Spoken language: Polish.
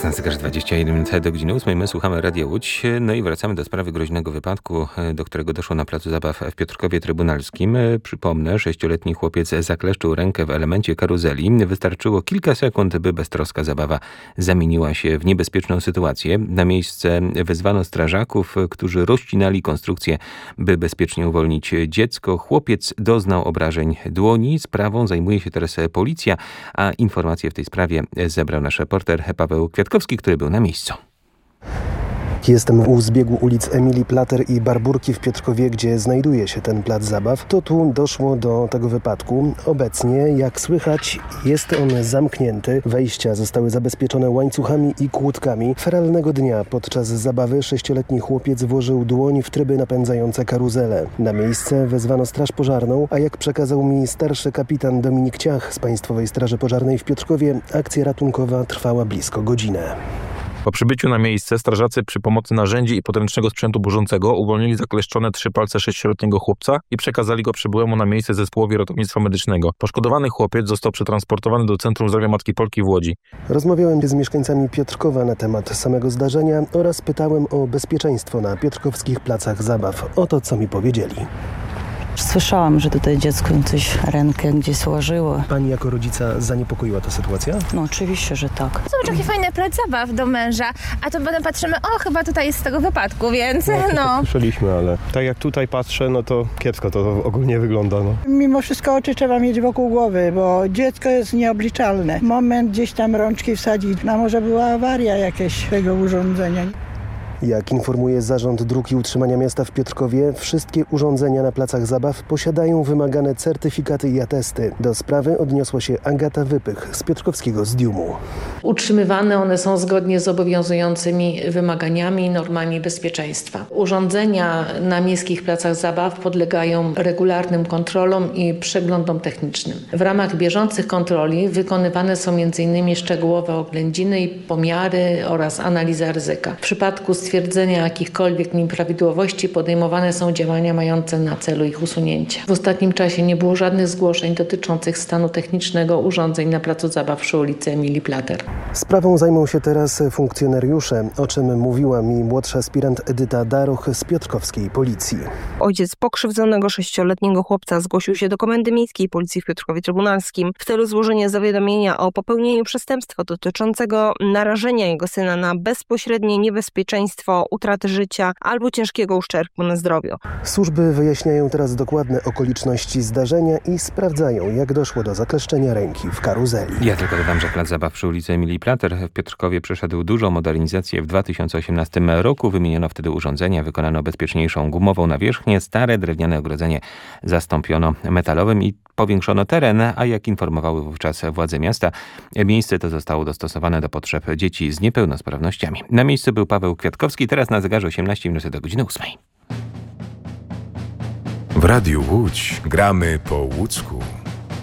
Teraz na zegarze 21 minut do godziny 8. My słuchamy Radia Łódź. No i wracamy do sprawy groźnego wypadku, do którego doszło na placu zabaw w Piotrkowie Trybunalskim. Przypomnę, 6-letni chłopiec zakleszczył rękę w elemencie karuzeli. Wystarczyło kilka sekund, by beztroska zabawa zamieniła się w niebezpieczną sytuację. Na miejsce wezwano strażaków, którzy rozcinali konstrukcję, by bezpiecznie uwolnić dziecko. Chłopiec doznał obrażeń dłoni. Sprawą zajmuje się teraz policja, a informacje w tej sprawie zebrał nasz reporter Paweł Kwiatkowski, który był na miejscu. Jestem u zbiegu ulic Emilii Plater i Barburki w Piotrkowie, gdzie znajduje się ten plac zabaw. To tu doszło do tego wypadku. Obecnie, jak słychać, jest on zamknięty. Wejścia zostały zabezpieczone łańcuchami i kłódkami. Feralnego dnia podczas zabawy 6-letni chłopiec włożył dłoń w tryby napędzające karuzelę. Na miejsce wezwano straż pożarną, a jak przekazał mi starszy kapitan Dominik Ciach z Państwowej Straży Pożarnej w Piotrkowie, akcja ratunkowa trwała blisko godzinę. Po przybyciu na miejsce strażacy przy pomocy narzędzi i podręcznego sprzętu burzącego uwolnili zakleszczone 3 palce 6-letniego chłopca i przekazali go przybyłemu na miejsce zespołowi ratownictwa medycznego. Poszkodowany chłopiec został przetransportowany do Centrum Zdrowia Matki Polki w Łodzi. Rozmawiałem z mieszkańcami Piotrkowa na temat samego zdarzenia oraz pytałem o bezpieczeństwo na piotrkowskich placach zabaw. Oto co mi powiedzieli. Słyszałam, że tutaj dziecko coś rękę gdzieś złożyło. Pani jako rodzica zaniepokoiła ta sytuacja? No oczywiście, że tak. Zobacz, jaki fajny plac zabaw do męża, a to potem patrzymy, chyba tutaj jest z tego wypadku, więc Tak słyszeliśmy, ale tak jak tutaj patrzę, no to kiepsko to ogólnie wygląda. No. Mimo wszystko oczy trzeba mieć wokół głowy, bo dziecko jest nieobliczalne. Moment gdzieś tam rączki wsadzić, a może była awaria jakaś tego urządzenia. Jak informuje Zarząd Dróg i Utrzymania Miasta w Piotrkowie, wszystkie urządzenia na placach zabaw posiadają wymagane certyfikaty i atesty. Do sprawy odniosła się Agata Wypych z piotrkowskiego ZDIUM-u. Utrzymywane one są zgodnie z obowiązującymi wymaganiami i normami bezpieczeństwa. Urządzenia na miejskich placach zabaw podlegają regularnym kontrolom i przeglądom technicznym. W ramach bieżących kontroli wykonywane są m.in. szczegółowe oględziny i pomiary oraz analiza ryzyka. W przypadku stwierdzenia jakichkolwiek nieprawidłowości podejmowane są działania mające na celu ich usunięcie. W ostatnim czasie nie było żadnych zgłoszeń dotyczących stanu technicznego urządzeń na placu zabaw przy ulicy Emilii Plater. Sprawą zajmą się teraz funkcjonariusze, o czym mówiła mi młodsza aspirant Edyta Daroch z piotrkowskiej policji. Ojciec pokrzywdzonego 6-letniego chłopca zgłosił się do Komendy Miejskiej Policji w Piotrkowie Trybunalskim w celu złożenia zawiadomienia o popełnieniu przestępstwa dotyczącego narażenia jego syna na bezpośrednie niebezpieczeństwo utraty życia albo ciężkiego uszczerbku na zdrowiu. Służby wyjaśniają teraz dokładne okoliczności zdarzenia i sprawdzają, jak doszło do zakleszczenia ręki w karuzeli. Ja tylko dodam, że plac zabaw przy ulicy Emilii Plater w Piotrkowie przeszedł dużą modernizację w 2018 roku. Wymieniono wtedy urządzenia, wykonano bezpieczniejszą gumową nawierzchnię, stare drewniane ogrodzenie zastąpiono metalowym i powiększono teren, a jak informowały wówczas władze miasta, miejsce to zostało dostosowane do potrzeb dzieci z niepełnosprawnościami. Na miejscu był Paweł Kwiatkowski, teraz na zegarze 18 minut do godziny 8. W Radiu Łódź gramy po łódzku.